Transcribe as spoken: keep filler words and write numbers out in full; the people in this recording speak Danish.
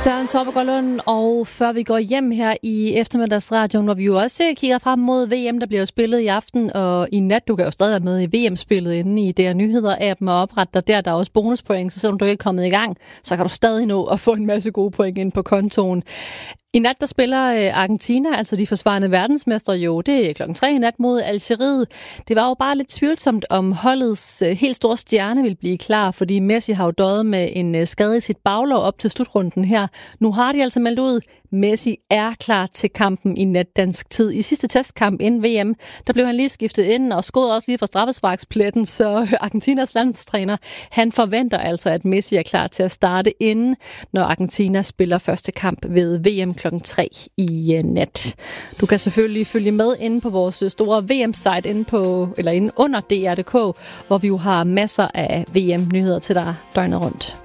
Søren Toppegaard, og før vi går hjem her i eftermiddagsradioen, hvor vi jo også kigger frem mod V M, der bliver jo spillet i aften og i nat. Du kan jo stadig være med i V M-spillet inde i D R Nyheder-appen og oprette dig der. Der er også bonuspoint, så selvom du ikke er kommet i gang, så kan du stadig nå at få en masse gode point ind på kontoen. I nat, der spiller Argentina, altså de forsvarende verdensmestre jo, det er klokken tre i nat mod Algeriet. Det var jo bare lidt tvivlsomt, om holdets helt store stjerne vil blive klar, fordi Messi har jo døjet med en skade i sit baglov op til slutrunden her. Nu har de altså meldt ud, Messi er klar til kampen i nat dansk tid. I sidste testkamp inden V M, der blev han lige skiftet ind og skåede også lige fra straffesparkspletten, så Argentinas landstræner, han forventer altså, at Messi er klar til at starte inden, når Argentina spiller første kamp ved V M klokken tre i nat. Du kan selvfølgelig følge med inde på vores store V M-site inde på, eller inde under D R punktum d k, hvor vi jo har masser af V M-nyheder til dig døgnet rundt.